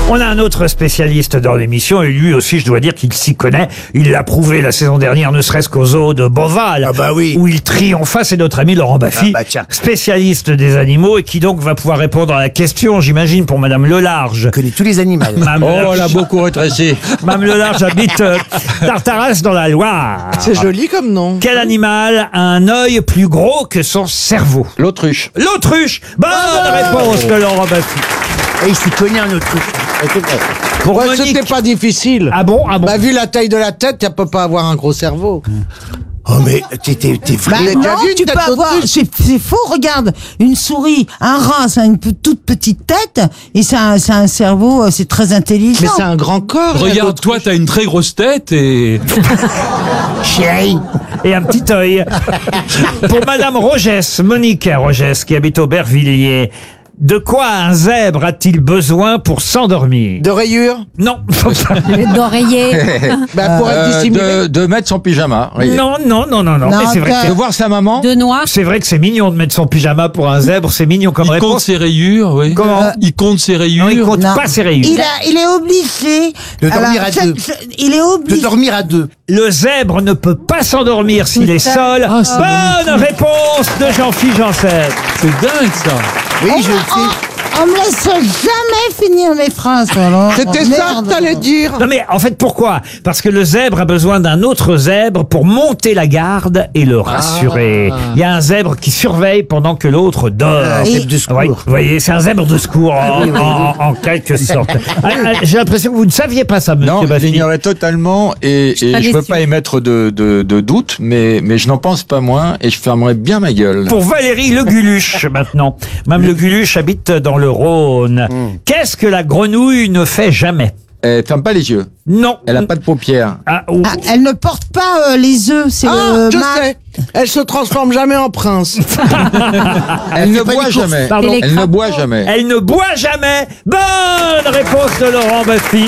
On a un autre spécialiste dans l'émission et lui aussi, je dois dire qu'il s'y connaît. Il l'a prouvé la saison dernière, ne serait-ce qu'au zoo de Beauval, où il triompha. C'est notre ami Laurent Baffy, spécialiste des animaux et qui donc va pouvoir répondre à la question, j'imagine, pour Madame Lelarge. Je connais tous les animaux. Elle a beaucoup rétréci. Madame Lelarge habite Tartaras dans la Loire. C'est joli comme nom. Quel animal a un œil plus gros que son cerveau? L'autruche. L'autruche. Bonne réponse de Laurent Baffy. Et il s'y connaît un autre truc. Pour Ouais, Monique. c'était pas difficile. Ah bon? Bah, vu la taille de la tête, tu peux pas avoir un gros cerveau. Oh mais t'es Bah, vrai. non, tu peux avoir, c'est faux, regarde, une souris, un rat, ça a une toute petite tête, et ça a un cerveau, c'est très intelligent. Mais c'est un grand corps. Regarde, toi, t'as une très grosse tête et... Chérie. Et un petit œil. Pour Madame Rogès, Monique Rogès, qui habite Aubervilliers. De quoi un zèbre a-t-il besoin pour s'endormir? De rayures. Non. D'oreiller. Bah, pour être dissimulé. De mettre son pyjama. Voyez. Non. Mais c'est vrai De que voir sa maman. De noix. c'est vrai que c'est mignon de mettre son pyjama pour un zèbre. C'est mignon comme Il compte réponse. ses rayures, oui. Comment Il compte ses rayures. Non, il compte Non. pas ses rayures. Il est obligé. De dormir à deux. Il est De obligé. dormir à deux. Le zèbre ne peut pas s'endormir s'il est seul. Ah, c'est Bonne réponse de Jean-Philippe Janssen. C'est dingue, ça. Oui, je le sais. On me laisse jamais finir mes phrases, alors. C'était ça Merde. que t'allais dire. Non mais en fait pourquoi? Parce que le zèbre a besoin d'un autre zèbre pour monter la garde et le rassurer. Il y a un zèbre qui surveille pendant que l'autre dort. Zèbre de secours. Ouais, vous voyez, c'est un zèbre de secours en quelque sorte. J'ai l'impression que vous ne saviez pas ça, monsieur Non, je Baffy. l'ignorais totalement et pas je peux déçu. pas émettre de doute, mais je n'en pense pas moins et je fermerai bien ma gueule. Pour Valérie Le Guluche maintenant. Mme Le Guluche habite dans le Rhône. Qu'est-ce que la grenouille ne fait jamais? Elle ferme pas les yeux. Non. Elle a pas de paupières. Elle ne porte pas les œufs, c'est Ah, je mâle. sais. Elle se transforme jamais en prince. Elle ne boit jamais. Pardon. Et les Elle ne crapauds. boit jamais. Elle ne boit jamais. Bonne réponse de Laurent Baffy.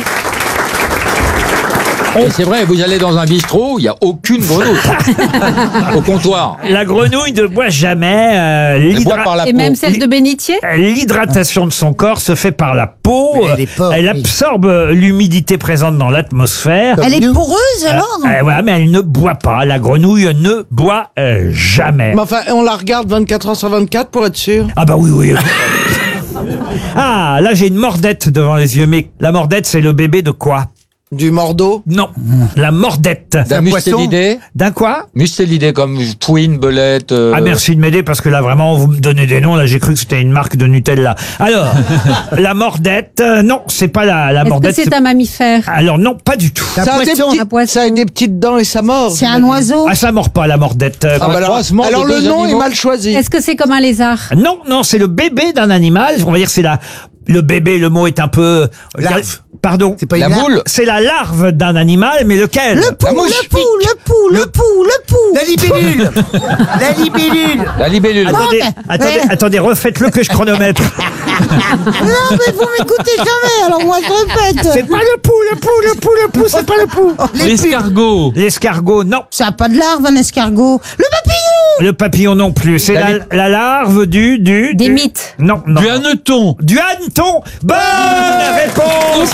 Et c'est vrai, vous allez dans un bistrot, il n'y a aucune grenouille au comptoir. La grenouille ne boit jamais. Elle boit par la Et peau. même celle de bénitier. L'hydratation de son corps se fait par la peau. Mais elle est pauvre, Elle oui. absorbe l'humidité présente dans l'atmosphère. Elle est nous. poreuse, alors? Ouais, mais elle ne boit pas. La grenouille ne boit jamais. Mais enfin, on la regarde 24 heures sur 24 pour être sûr. Ah bah oui. Ah, là j'ai une mordette devant les yeux. Mais la mordette, c'est le bébé de quoi? Du mordeau. Non, la mordette. D'un mustélidé. D'un quoi? Mustélidé comme Pouine, Belette. Ah merci de m'aider parce que là vraiment vous me donnez des noms, là j'ai cru que c'était une marque de Nutella. Alors, la mordette, non c'est pas la Est-ce que mordette. c'est un mammifère? Alors non, pas du tout. Ça a, des un poisson. ça a des petites dents et ça mord. C'est un oiseau? Ah ça mord pas la mordette. Ah, bah croisement de alors le deux nom est animaux. mal choisi. Est-ce que c'est comme un lézard? Non, c'est le bébé d'un animal, on va dire c'est le bébé, le mot est un peu... Larve. Pardon. C'est pas La une larve. boule. C'est la larve d'un animal, mais lequel? Le pou, mouche. le pou, le pou, le pou, le pou. La libellule. La libellule. La libellule. Attendez, refaites-le que je chronomètre. Non, mais vous m'écoutez jamais, alors moi je répète. C'est pas le pou, c'est pas le pou. L'escargot. L'escargot, non. Ça n'a pas de larve, un escargot. Le papillon! Le papillon non plus. C'est la larve du... Des mythes. Non. Du hanneton. Du hanneton. Bonne réponse.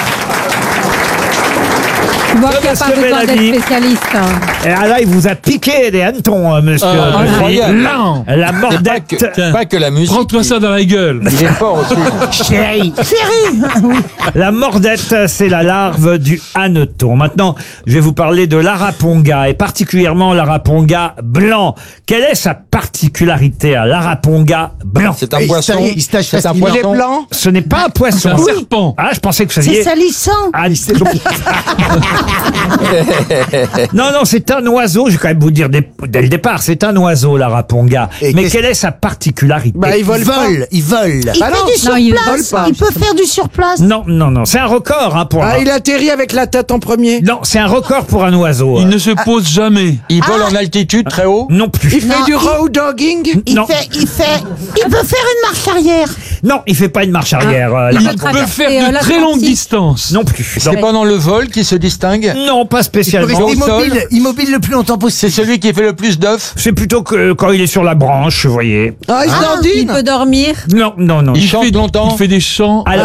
Tu vois qu'il n'y a Monsieur pas besoin Bellamy. d'être spécialiste. Et là, il vous a piqué des hannetons, monsieur. incroyable. Non. La mordette. Pas que la musique. Prends-toi ça dans la gueule. Il est fort aussi. Chérie. La mordette, c'est la larve du hanneton. Maintenant, je vais vous parler de l'araponga, et particulièrement l'araponga blanc. Quelle est sa particularité à l'araponga blanc? C'est un Il poisson. il se tâche C'est un facilement. Il est poisson. blanc. Ce n'est pas un poisson. C'est un serpent. Ah, je pensais que vous C'est saviez. salissant. Ah, non, c'est un oiseau. Je vais quand même vous dire dès le départ, c'est un oiseau, l'araponga. Et Mais qu'est-ce- quelle est sa particularité? Bah, il Il vole pas. vole. Il vole. Il Bah fait non, du non, il surplace. vole pas. Il peut faire du surplace. Non, c'est un record hein, pour Ah, il atterrit avec la tête en premier. Non, c'est un record pour un oiseau. Il ne se pose jamais. Il vole en altitude très haut. Non plus. Il fait Non, du il- road dogging. Il Non. peut faire une marche arrière. Non, il fait pas une marche arrière. Il peut peut traverser, faire de très l'Atlantique. longues distances. Non plus. C'est pendant le vol qu'il se distingue. Non, pas Il peut spécialement. rester Au sol. immobile le plus longtemps C'est possible. celui qui fait le plus d'œufs. C'est plutôt que quand il est sur la branche, vous voyez. Ah, il se Il dandine. peut dormir. Non. Il chante fait, longtemps. Il fait des chants. Alors,